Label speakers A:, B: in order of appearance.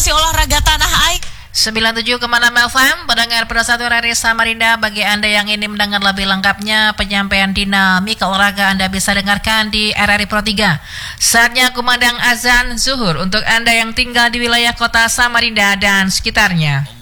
A: informasi olahraga tanah air.
B: 97,6 FM, pendengar pada satu RRI Samarinda. Bagi Anda yang ingin mendengar lebih lengkapnya penyampaian dinamika olahraga, Anda bisa dengarkan di RRI Pro 3. Saatnya kumandang azan zuhur untuk Anda yang tinggal di wilayah kota Samarinda dan sekitarnya.